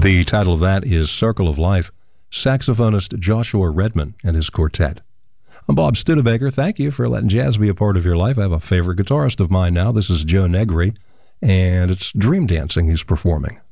The title of that is Circle of Life, saxophonist Joshua Redman and his quartet. I'm Bob Studebaker. Thank you for letting jazz be a part of your life. I have a favorite guitarist of mine now. This is Joe Negri, and it's Dream Dancing he's performing.